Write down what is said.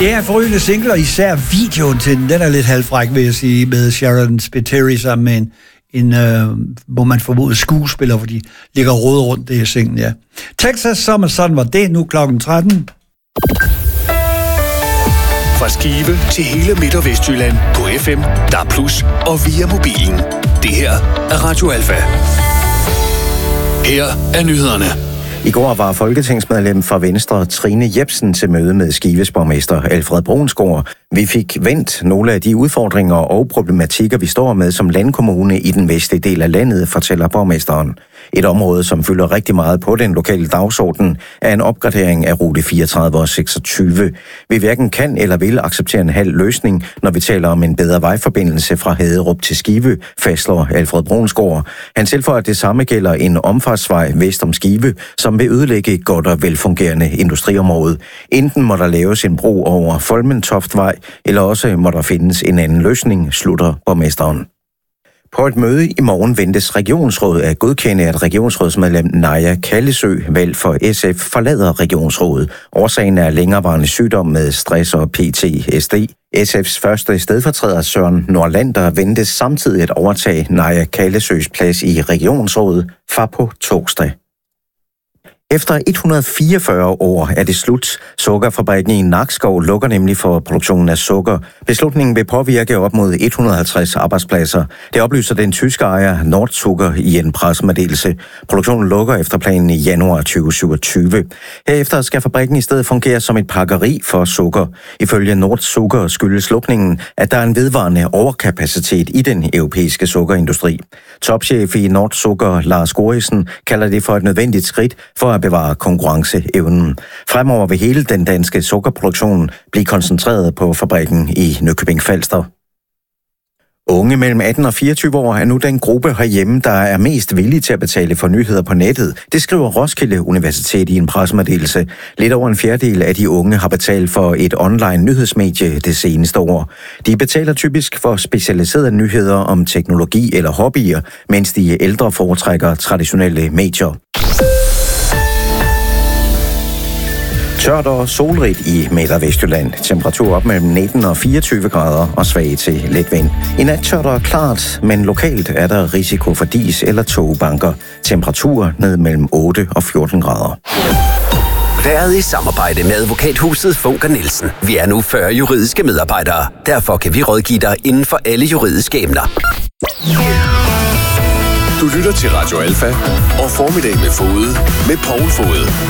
Det er en forrygende single, og især videoen til den er lidt halvfræk, vil jeg sige, med Sharon Spiteri sammen med en hvor man formoder skuespiller, for de ligger rodet rundt, det er singen, ja. Texas Summer Sun var det, nu klokken 13. Fra Skive til hele Midt- og Vestjylland på FM, DAB+, og via mobilen. Det her er Radio Alfa. Her er nyhederne. I går var folketingsmedlem fra Venstre Trine Jepsen til møde med Skives borgmester Alfred Brunsgaard. Vi fik vendt nogle af de udfordringer og problematikker, vi står med som landkommune i den vestlige del af landet, fortæller borgmesteren. Et område, som fylder rigtig meget på den lokale dagsorden, er en opgradering af rute 34 og 26. Vi hverken kan eller vil acceptere en halv løsning, når vi taler om en bedre vejforbindelse fra Haderup til Skive, fastslår Alfred Brunsgaard. Han tilføjer, at det samme gælder en omfartsvej vest om Skive, som vil ødelægge et godt og velfungerende industriområde. Enten må der laves en bro over Folmentoftvej, eller også må der findes en anden løsning, slutter borgmesteren. På et møde i morgen ventes regionsrådet at godkende, at regionsrådsmedlem Naja Kallesø, valgt for SF, forlader regionsrådet. Årsagen er længerevarende sygdom med stress og PTSD. SF's første stedfortræder Søren Nordlander ventes samtidig at overtage Naja Kallesøs plads i regionsrådet fra på torsdag. Efter 144 år er det slut. Sukkerfabrikken i Nakskov lukker nemlig for produktionen af sukker. Beslutningen vil påvirke op mod 150 arbejdspladser. Det oplyser den tyske ejer Nordzucker i en pressemeddelelse. Produktionen lukker efter planen i januar 2027. Herefter skal fabrikken i stedet fungere som et pakkeri for sukker. Ifølge Nordzucker skyldes lukningen, at der er en vedvarende overkapacitet i den europæiske sukkerindustri. Topchef i Nordzucker, Lars Gorisen, kalder det for et nødvendigt skridt for at bevare konkurrenceevnen. Fremover vil hele den danske sukkerproduktion blive koncentreret på fabrikken i Nykøbing Falster. Unge mellem 18 og 24 år er nu den gruppe herhjemme, der er mest villige til at betale for nyheder på nettet. Det skriver Roskilde Universitet i en pressemeddelelse. Lidt over en fjerdedel af de unge har betalt for et online nyhedsmedie det seneste år. De betaler typisk for specialiserede nyheder om teknologi eller hobbyer, mens de ældre foretrækker traditionelle medier. Tørt og solrigt i Midt- og Vestjylland. Temperatur op mellem 19 og 24 grader og svag til let vind. I nat tørt og klart, men lokalt er der risiko for dis eller togbanker. Temperatur ned mellem 8 og 14 grader. Været i samarbejde med advokathuset Funker Nielsen. Vi er nu 40 juridiske medarbejdere. Derfor kan vi rådgive dig inden for alle juridiske emner. Du lytter til Radio Alfa og Formiddag med Fode med Poul Fode.